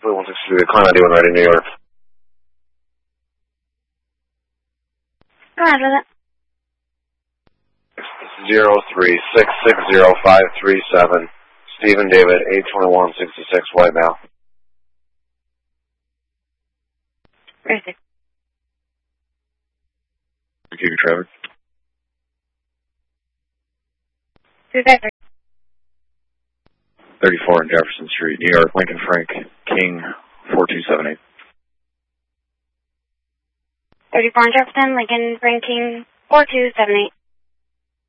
Blue 163, Climb ID 1 ready, New York. Go ahead with it. 036605337, Stephen David, 82166, white male. Perfect. Thank you, Trevor. 34 on Jefferson Street, New York, Lincoln Frank, King, 4278. 34 on Jefferson, Lincoln Frank, King, 4278.